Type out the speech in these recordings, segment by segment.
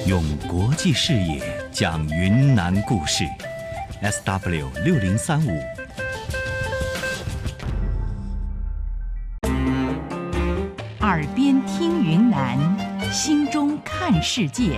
用国际视野讲云南故事 ，SW6035。 耳边听云南，心中看世界。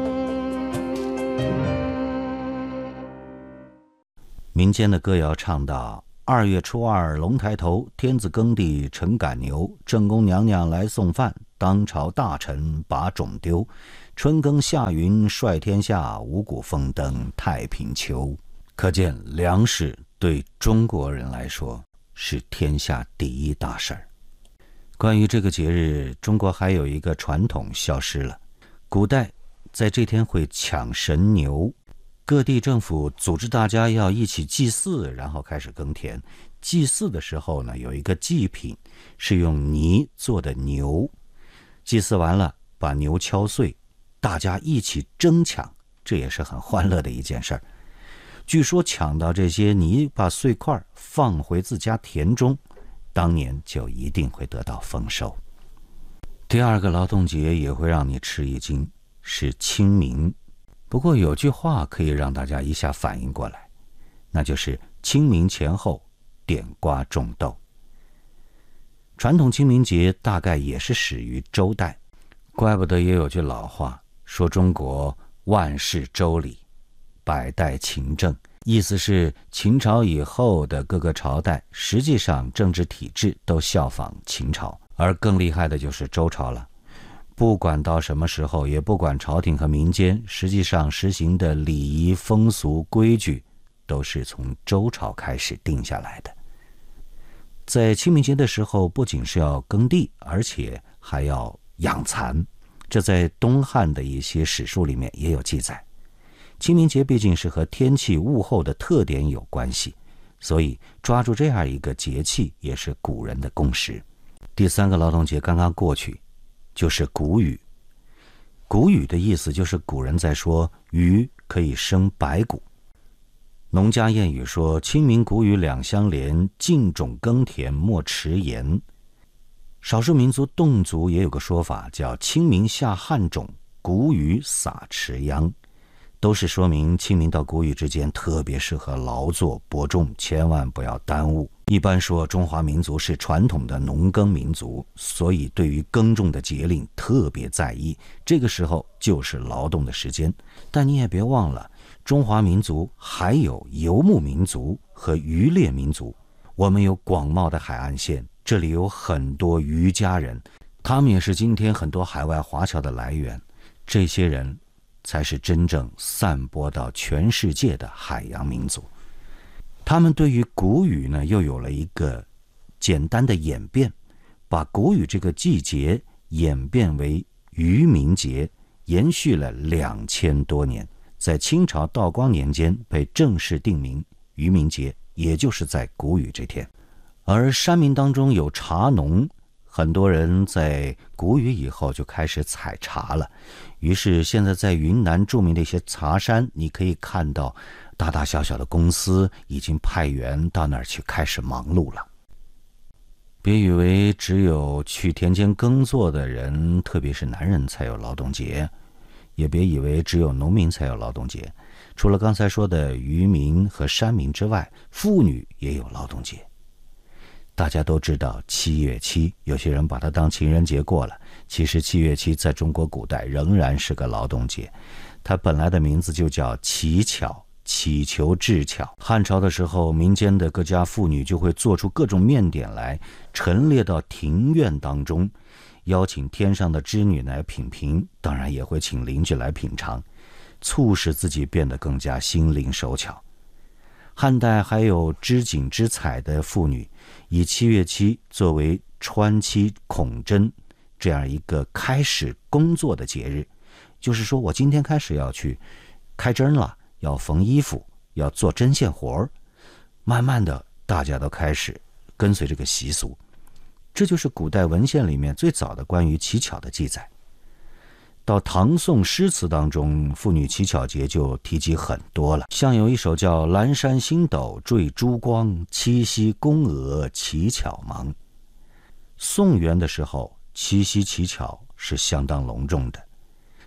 民间的歌谣唱到：2月初2龙抬头，天子耕地晨赶牛，正宫娘娘来送饭，当朝大臣把种丢。春耕夏耘率天下，五谷丰登太平秋。可见粮食对中国人来说是天下第一大事儿。关于这个节日，中国还有一个传统消失了。古代在这天会抢神牛，各地政府组织大家要一起祭祀，然后开始耕田。祭祀的时候呢，有一个祭品是用泥做的牛，祭祀完了把牛敲碎，大家一起争抢，这也是很欢乐的一件事儿。据说抢到这些泥巴碎块放回自家田中，当年就一定会得到丰收。第二个劳动节也会让你吃一惊，是清明。不过有句话可以让大家一下反应过来，那就是清明前后点瓜种豆。传统清明节大概也是始于周代，怪不得也有句老话说中国万事周礼，百代勤政，意思是秦朝以后的各个朝代实际上政治体制都效仿秦朝，而更厉害的就是周朝了。不管到什么时候，也不管朝廷和民间实际上实行的礼仪风俗规矩，都是从周朝开始定下来的。在清明节的时候，不仅是要耕地，而且还要养蚕，这在东汉的一些史书里面也有记载。清明节毕竟是和天气物候的特点有关系，所以抓住这样一个节气也是古人的共识。第三个劳动节刚刚过去，就是谷雨。谷雨的意思就是古人在说雨可以生百谷。农家谚语说清明谷雨两相连，尽种耕田莫迟延。少数民族侗族也有个说法叫清明下旱种，谷雨撒池秧，都是说明清明到谷雨之间特别适合劳作播种，千万不要耽误。一般说中华民族是传统的农耕民族，所以对于耕种的节令特别在意，这个时候就是劳动的时间。但你也别忘了，中华民族还有游牧民族和渔猎民族，我们有广袤的海岸线，这里有很多渔家人，他们也是今天很多海外华侨的来源。这些人才是真正散播到全世界的海洋民族。他们对于谷雨呢，又有了一个简单的演变，把谷雨这个季节演变为渔民节，延续了2000多年，在清朝道光年间被正式定名渔民节，也就是在谷雨这天。而山民当中有茶农，很多人在谷雨以后就开始采茶了，于是现在在云南著名的一些茶山，你可以看到大大小小的公司已经派员到那儿去开始忙碌了。别以为只有去田间耕作的人，特别是男人才有劳动节，也别以为只有农民才有劳动节。除了刚才说的渔民和山民之外，妇女也有劳动节。大家都知道7月7，有些人把它当情人节过了，其实7月7在中国古代仍然是个劳动节。它本来的名字就叫乞巧，祈求智巧。汉朝的时候，民间的各家妇女就会做出各种面点来，陈列到庭院当中，邀请天上的织女来品评，当然也会请邻居来品尝，促使自己变得更加心灵手巧。汉代还有织锦织彩的妇女，以7月7作为穿期孔针这样一个开始工作的节日，就是说我今天开始要去开针了，要缝衣服，要做针线活。慢慢的大家都开始跟随这个习俗，这就是古代文献里面最早的关于乞巧的记载。到唐宋诗词当中，妇女乞巧节就提及很多了，像有一首叫蓝山星斗缀珠光，七夕宫娥乞巧忙。宋元的时候，七夕乞巧是相当隆重的。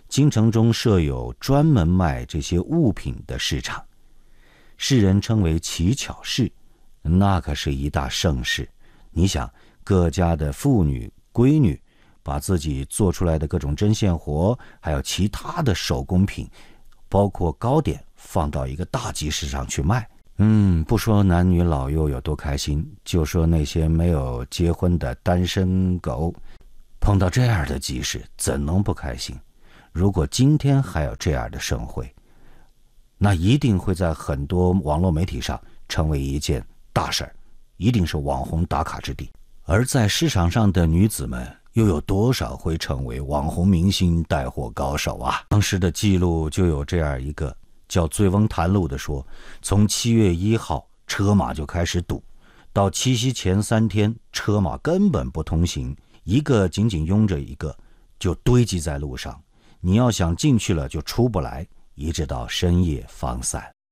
京城中设有专门卖这些物品的市场，世人称为乞巧市，那可是一大盛事。你想，各家的妇女闺女把自己做出来的各种针线活，还有其他的手工品，包括糕点，放到一个大集市上去卖。不说男女老幼有多开心，就说那些没有结婚的单身狗，碰到这样的集市怎能不开心？如果今天还有这样的盛会，那一定会在很多网络媒体上成为一件大事儿，一定是网红打卡之地。而在市场上的女子们又有多少会成为网红明星带货高手啊？当时的记录就有这样一个叫醉翁谈录的说，从7月1号车马就开始堵，到七夕前3天车马根本不通行，一个紧紧拥着一个，就堆积在路上，你要想进去了就出不来，一直到深夜方散。